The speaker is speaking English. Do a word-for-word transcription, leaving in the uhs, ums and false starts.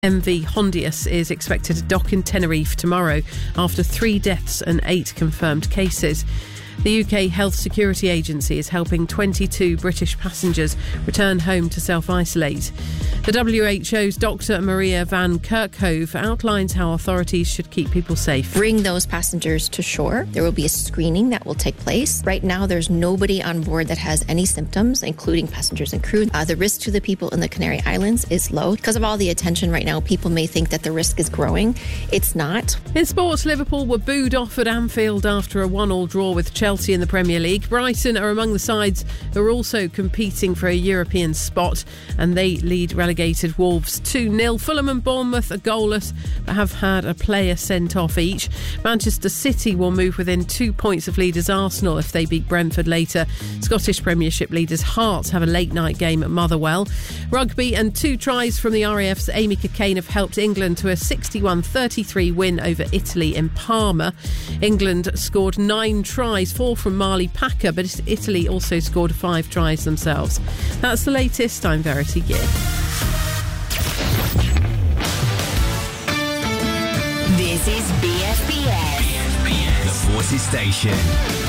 M V Hondius is expected to dock in Tenerife tomorrow after three deaths and eight confirmed cases. The U K Health Security Agency is helping twenty-two British passengers return home to self-isolate. The W H O's Doctor Maria van Kerkhove outlines how authorities should keep people safe. Bring those passengers to shore. There will be a screening that will take place. Right now, there's nobody on board that has any symptoms, including passengers and crew. Uh, the risk to the people in the Canary Islands is low. Because of all the attention right now, people may think that the risk is growing. It's not. In sports, Liverpool were booed off at Anfield after a one-all draw with Chelsea in the Premier League. Brighton are among the sides who are also competing for a European spot, and they lead relegated Wolves two nil. Fulham and Bournemouth are goalless but have had a player sent off each. Manchester City will move within two points of leaders Arsenal if they beat Brentford later. Scottish Premiership leaders Hearts have a late night game at Motherwell. Rugby and two tries from the R A F's Amy Cockayne have helped England to a sixty-one thirty-three win over Italy in Parma. England scored nine tries, four from Marley Packer, but Italy also scored five tries themselves. That's the latest. I'm Verity Gear. This is B F B S, B F B S, the Forces Station.